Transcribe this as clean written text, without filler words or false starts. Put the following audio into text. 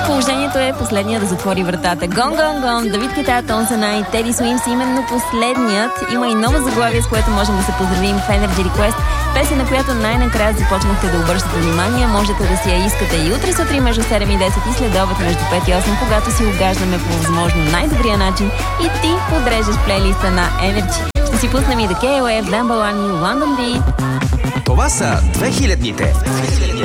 Положението е последния да затвори вратата. Гон, гон, гон, Давид Кета, Тонсана и Теди Суимс, именно последният. Има и ново заглавие, с което можем да се поздравим в Energy Request. Песен, на която най-накрая започнахте да обръщате внимание. Можете да си я искате и утре сутрин между 7 и 10 и следобед между 5 и 8, когато си угаждаме по възможно най-добрия начин и ти подреждаш плейлиста на Energy. Ще си пуснем и The KOF, Dan Balani, London Beat. Това са 2000-ните.